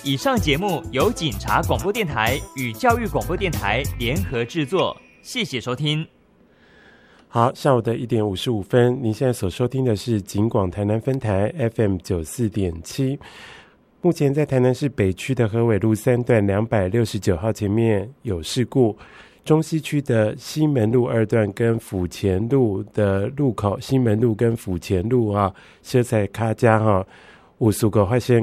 以上节目由警察广播电台与教育广播电台联合制作，谢谢收听。 好，下午的1点55分，您现在所收听的是警广台南分台 FM 94.7。目前在台南市北区的河尾路3段269号前面有事故，中西区的西门路2段跟府前路的路口，西门路跟府前路啊，车彩卡加哈，有事故发生，